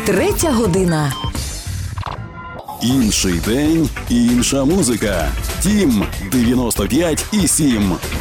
Третя година. Інший день, інша музика. Тім 95,7.